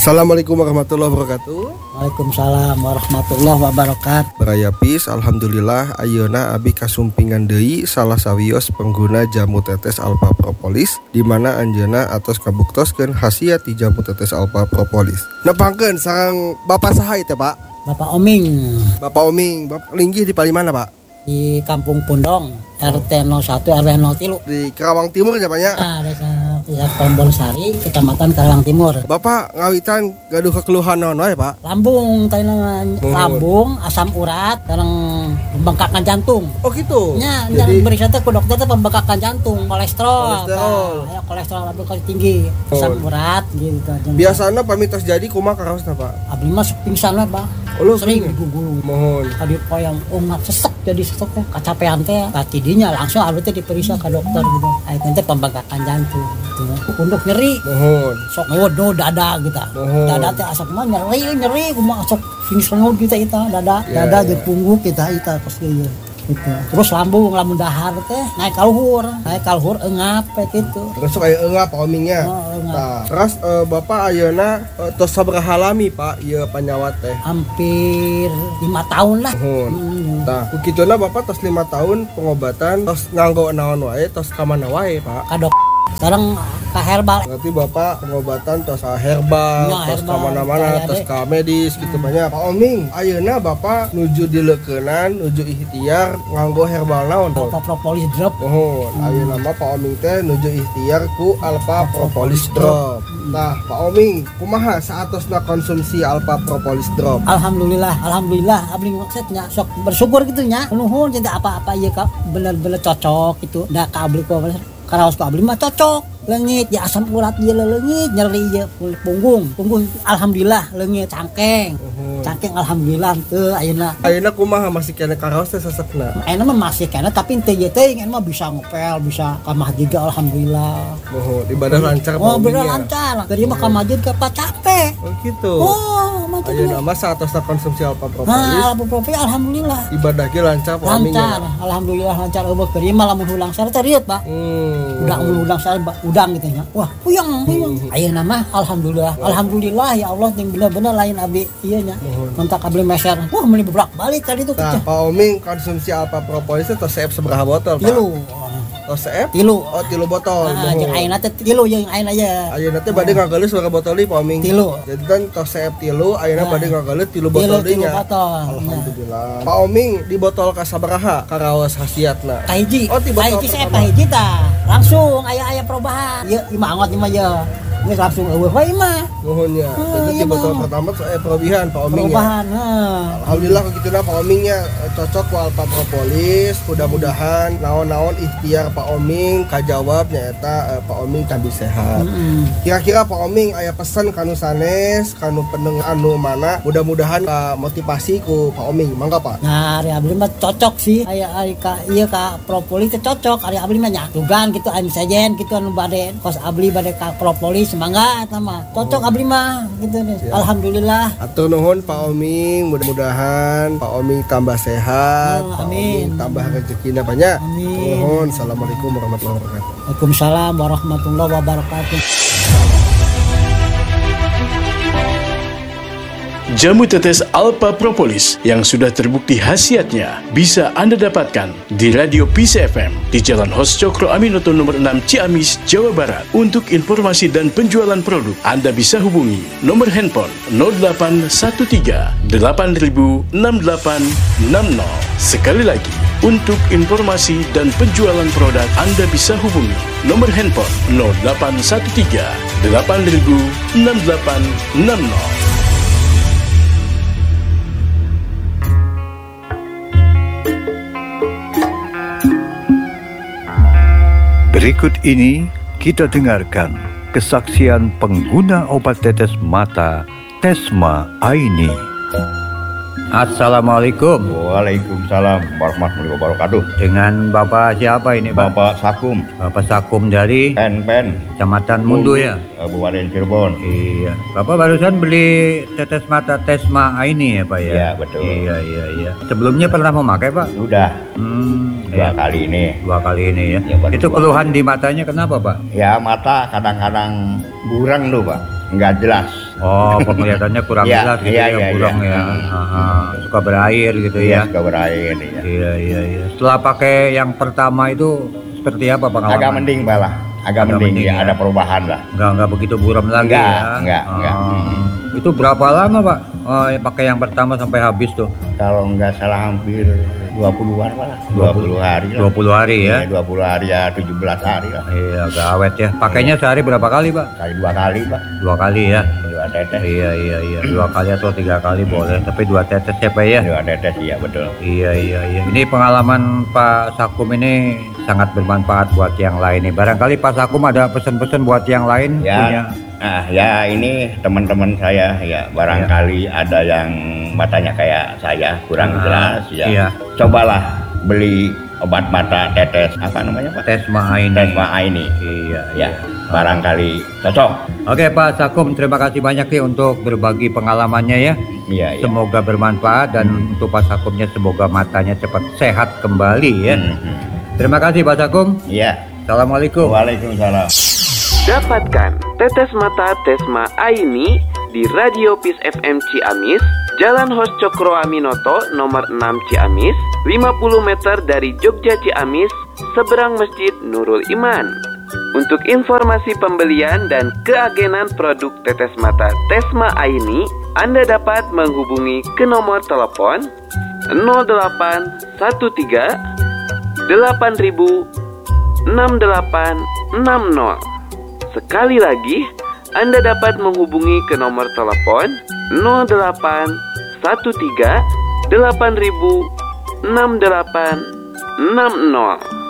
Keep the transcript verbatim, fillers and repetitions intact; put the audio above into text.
Assalamualaikum warahmatullahi wabarakatuh. Waalaikumsalam warahmatullahi wabarakatuh. Baraya pis, alhamdulillah ayeuna abi kasumpingan deui salah sawios pengguna jamu tetes alpha propolis di mana anjeunna atos kabuktoskeun khasiat ti jamu tetes alpha propolis. Nepangkeun sareng Bapak saha teh, Pak? Bapak Oming Bapak Oming, Bapak linggih di palimana, Pak? di Kampung Pundong R T nol satu R W nol tiga Di Karawang Timur ya, Pak ya? ah, desa desa Tombol Sari, Kecamatan Karawang Timur. Bapak ngawitan gaduh kekeluhan naon wae, Pak? Lambung, tanya lambung, asam urat, dan pembengkakan jantung. Oh gitu. Ya, Jadi yang beri ke dokter itu pembengkakan jantung, kolesterol, Kolesterol. Nah, ya, kolesterol lambung kali tinggi, asam Oh. urat gitu. biasana pamitos jadi kumaha karaosna, Pak? Abdi mah pingsan lah, Bang. Oh, lu Sering pingsan? digugulung. Mohon. Tadi poyang umat sesek jadi sesek teh kacapean teh tidinya langsung abdi teh diperiksa ke dokter gitu. Ayeuna teh pembengkakan jantung gitu. Punduk nyeri. Mohon. Sok ngewodo dada gitu. Mohon. Dada teh asap mah nyeri nyeri kumaha sok finish ngeud kita itu dada. Ya, Dada ya. jeung punggung kita itu pas ieu. Gitu. Terus lambung, lamun dahar teh naik ka luhur, naik ka luhur eungap teh gitu. Terus aya eungap Pak Omingnya. Oh, eungap. Nah, terus eh, Bapak ayeuna eh, tos sabaraha lami, Pak, ieu panyawat teh? Hampir lima tahun lah. Mohon. Hmm. Nah, kukituna Bapak tos lima tahun pengobatan, tos nganggo naon wae, tos ka mana wae, Pak? Ka dok. Sekarang ka herbal. Berarti Bapak pengobatan tos ka herbal, Ya, tos ka herbal. mana-mana, Kaya tos deh. ka medis gitu banyak. Pak Oming, ayeuna Bapak nuju dileukeunnan, nuju ikhtiar nganggo herbal naon, Pak? Alpha Propolis Drop. Mohon, ayeuna mah Pak Oming teh nuju ikhtiar ku Alpha Propolis Drop. Nah, Pak Oming, kumaha saatosna konsumsi Alpha Propolis Drop? Alhamdulillah, alhamdulillah abdi maksudnya sok bersyukur gitu nya. Nuhun cinta apa-apa ieu ka bener-bener cocok gitu. Da ka abdi ku karaos ku abdi mah cocok. Leungit ya asam urat ieu leungit, nyeri ieu punggung. Punggung alhamdulillah leungit cangkeng. Mohon. Cangkeng alhamdulillah teu ayeuna. Ayeuna kumaha masih kena karaos teh sesekna? Ayeuna mah masih kana tapi teu ieu teh ayeuna mah bisa ngepel, bisa ka masjid alhamdulillah. Mohon, ibadah lancar Pak Oh, bener Omingnya. lancar. Dari mah ka masjid ka pa capek. Oh gitu. Oh, masjid. Ayeuna mah saatosna konsumsi Alpha Propolis, Nah, Alpha Propolis alhamdulillah. ibadah ge lancar Pak Omingnya. Lancar, alhamdulillah lancar eueuh keur mah lamun hulang sare teh rieuh, Pak. Hmm. Udang mun udang sare Pak, udang gitu nya. Wah, puyeng, puyeng. Ayeuna mah alhamdulillah. Alhamdulillah ya Allah yang bener-bener lain abdi ieu nya. Mentak abdi meser. Wah, meuli bolak-balik tadi tuh Nah, kita. Pak Oming konsumsi Alpha Propolis itu tos seep sabaraha botol, Pak? Tilu. Tos seep? Tilu. Oh, tilu botol. Ah, jeung ayeuna teh tilu jeung ayeuna ya. Ayeuna teh bade ngageuleus sabaraha botol deui Pak Oming? Tilu. Jadi kan tos seep tilu, ayeuna Nah. bade ngageuleus tilu Tilu botol deui tilu nya. botol. Alhamdulillah. Pak Oming di botol ka sabaraha karaos khasiatna? Kahiji. Oh, di botol Kahiji saya pertama. kahiji tah. Langsung aya-aya perubahan. Ieu imah angot imah ya. Geus langsung eueuh wae imah. Nuhunnya. Oh, Jadi di iya, botol Bang. pertama tuh eh perubahan Pak Oming ya. Perubahan. Heeh. Alhamdulillah begitulah Pak Omingnya eh, cocok ku Alpha Propolis. Mudah-mudahan naon-naon ikhtiar Pak Oming kajawab nyaeta eh, Pak Oming tambah sehat. Heeh. Kira-kira Pak Oming aya pesan kanu sanes, kanu pendengar anu mana? Mudah-mudahan ka motivasi ku Pak Oming. Mangga Pak. Nah, ari abdi mah cocok sih. Aya ari ka ieu ka propolis teh cocok. Ari abdi mah nya dugan gitu anu sajen gitu anu bade kos abdi bade ka propolis mangga eta mah. Cocok abdi mah gitu deh. Siap. Alhamdulillah. Atur nuhun Pak Oming, mudah-mudahan Pak Oming tambah sehat, Oh, Pak amin. Oming tambah rezekina banyak. Amin. Nuhun. Assalamualaikum warahmatullahi wabarakatuh. Waalaikumsalam warahmatullahi wabarakatuh. Jamu tetes Alpha Propolis yang sudah terbukti khasiatnya bisa Anda dapatkan di Radio Peace F M di Jalan Hos Cokro Aminoto nomor enam Ciamis, Jawa Barat. Untuk informasi dan penjualan produk, Anda bisa hubungi nomor handphone nol delapan satu tiga delapan nol enam delapan enam nol. Sekali lagi, untuk informasi dan penjualan produk, Anda bisa hubungi nomor handphone nol delapan satu tiga delapan nol enam delapan enam nol. Berikut ini kita dengarkan kesaksian pengguna obat tetes mata Tesma Aini. Assalamualaikum. Waalaikumsalam warahmatullahi wabarakatuh. Dengan Bapak siapa ini, Pak? Bapak Sakum, Bapak Sakum dari Pen Pen, Kecamatan Mundu ya? Kabupaten Cirebon. Iya. Bapak barusan beli tetes mata Tesma Aini ya, Pak ya? Iya, betul. Iya, iya, iya. Sebelumnya pernah memakai, Pak? Sudah Hmm, dua iya. kali ini. Dua kali ini ya. Ya, baru Itu dua keluhan di matanya kenapa, Pak? Ya mata kadang-kadang buram tuh Pak, nggak jelas. Oh, penglihatannya kurang Iya, jelas gitu iya, ya, iya, burung iya. ya. Hmm. Aha, suka berair gitu Iya, ya. suka berair ya. Iya, iya, iya. Setelah pakai yang pertama itu seperti apa pengalaman? Agak mending malah, agak, Agak mending, mending ya, ya. ada perubahan lah. Enggak, enggak begitu buram lagi Enggak, ya. enggak, enggak. Ah. Hmm. Itu berapa lama, Pak? Oh, pakai yang pertama sampai habis tuh? Kalau nggak salah hampir dua puluhan malah, dua puluh hari lah. dua puluh hari ya. Iya, dua puluh hari ya, tujuh belas hari lah. Iya, agak awet ya. Pakainya sehari berapa kali, Pak? Kali dua kali, Pak. Dua kali ya. Dua tetes. Iya, iya, iya. Dua kali atau tiga kali boleh, tapi dua tetes ya, Pak ya. Dua tetes, iya betul. Iya, iya, iya. Ini pengalaman Pak Sakum ini sangat bermanfaat buat yang lain nih. Barangkali Pak Sakum ada pesan-pesan buat yang lain Ya, punya. nah ya ini teman-teman saya ya barangkali ada yang matanya kayak saya kurang Ah, jelas ya. iya. Cobalah beli obat mata tetes apa namanya Pak? Tesma ini. Tesma ini. Iya, Ya, iya. barangkali cocok. Oke Pak Sakum, terima kasih banyak nih untuk berbagi pengalamannya ya. Iya, iya. Semoga bermanfaat dan untuk Pak Sakumnya semoga matanya cepat sehat kembali ya. Hmm, hmm. Terima kasih Pak Sakum. Iya. Assalamualaikum. Waalaikumsalam. Dapatkan tetes mata Tesma Aini di Radio Peace F M Ciamis, Jalan Hos Cokro Aminoto nomor enam Ciamis, lima puluh meter dari Jogja Ciamis, seberang Masjid Nurul Iman. Untuk informasi pembelian dan keagenan produk tetes mata Tesma Aini, Anda dapat menghubungi ke nomor telepon nol delapan satu tiga delapan ribu enam delapan enam nol. Sekali lagi, Anda dapat menghubungi ke nomor telepon nol delapan satu tiga delapan ribu enam delapan enam nol.